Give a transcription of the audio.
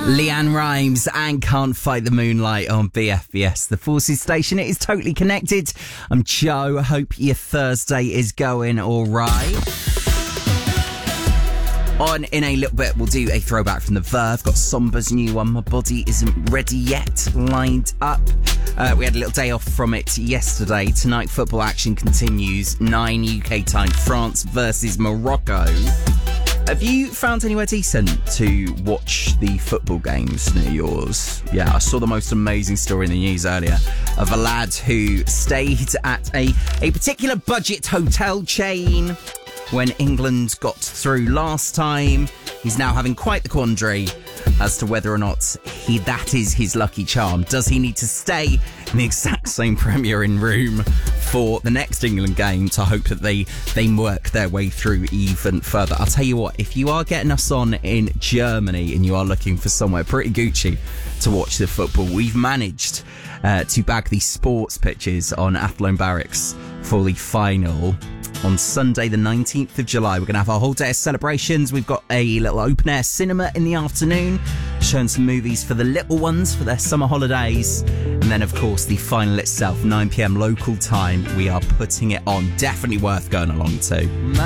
Leanne Rimes and Can't Fight the Moonlight on BFBS, the Forces station. It is totally connected. I'm Joe. I hope your Thursday is going all right. On in a little bit, we'll do a throwback from the Verve. Got Somba's new one, My Body Isn't Ready Yet, lined up. We had a little day off from it yesterday. Tonight, football action continues. 9 UK time, France versus Morocco. Have you found anywhere decent to watch the football games near yours? Yeah, I saw the most amazing story in the news earlier of a lad who stayed at a particular budget hotel chain when England got through last time. He's now having quite the quandary as to whether or not that is his lucky charm. Does he need to stay in the exact same Premier Inn room for the next England game to hope that they work their way through even further? I'll tell you what, if you are getting us on in Germany and you are looking for somewhere pretty Gucci to watch the football, we've managed to bag the sports pitches on Athlone Barracks for the final on Sunday the 19th of July. We're going to have a whole day of celebrations. We've got a little open air cinema in the afternoon, showing some movies for the little ones for their summer holidays. And then, of course, the final itself, 9 p.m. local time. We are putting it on. Definitely worth going along to.